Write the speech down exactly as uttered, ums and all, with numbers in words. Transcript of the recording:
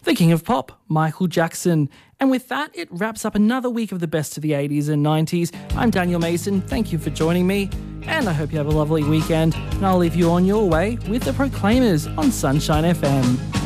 the king of pop, Michael Jackson. And with that, it wraps up another week of the best of the eighties and nineties. I'm Daniel Mason. Thank you for joining me. And I hope you have a lovely weekend. And I'll leave you on your way with the Proclaimers on Sunshine F M.